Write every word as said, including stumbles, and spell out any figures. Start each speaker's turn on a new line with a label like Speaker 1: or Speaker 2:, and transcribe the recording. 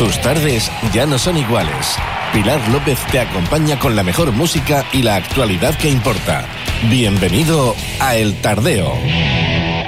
Speaker 1: Tus tardes ya no son iguales. Pilar López te acompaña con la mejor música y la actualidad que importa. Bienvenido a El Tardeo.